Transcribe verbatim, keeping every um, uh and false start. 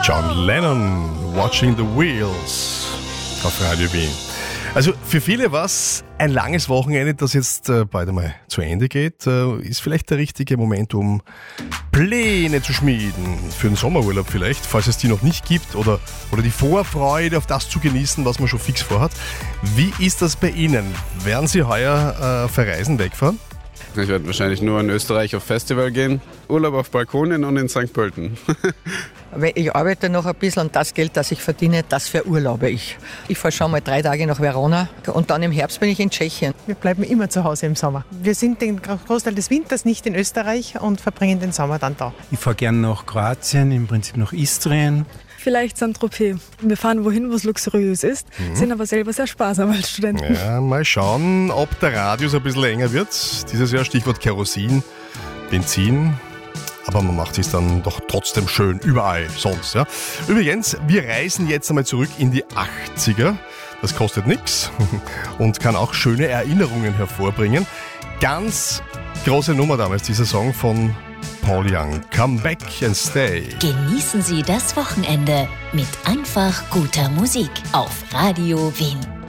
John Lennon, Watching the Wheels auf Radio Wien. Also für viele war es ein langes Wochenende, das jetzt äh, bald einmal zu Ende geht. Äh, ist vielleicht der richtige Moment, um Pläne zu schmieden für den Sommerurlaub vielleicht, falls es die noch nicht gibt, oder, oder die Vorfreude auf das zu genießen, was man schon fix vorhat. Wie ist das bei Ihnen? Werden Sie heuer äh, verreisen, wegfahren? Ich werde wahrscheinlich nur in Österreich auf Festival gehen, Urlaub auf Balkonien und in Sankt Pölten. Ich arbeite noch ein bisschen und das Geld, das ich verdiene, das verurlaube ich. Ich fahre schon mal drei Tage nach Verona und dann im Herbst bin ich in Tschechien. Wir bleiben immer zu Hause im Sommer. Wir sind den Großteil des Winters nicht in Österreich und verbringen den Sommer dann da. Ich fahre gerne nach Kroatien, im Prinzip nach Istrien. Vielleicht Saint-Tropez. Wir fahren wohin, wo es luxuriös ist, mhm. sind aber selber sehr sparsam als Studenten. Ja, mal schauen, ob der Radius ein bisschen länger wird. Dieses Jahr Stichwort Kerosin, Benzin. Aber man macht es dann doch trotzdem schön überall sonst. Ja. Übrigens, wir reisen jetzt einmal zurück in die achtziger. Das kostet nichts und kann auch schöne Erinnerungen hervorbringen. Ganz große Nummer damals, dieser Song von Paul Young. Come back and stay. Genießen Sie das Wochenende mit einfach guter Musik auf Radio Wien.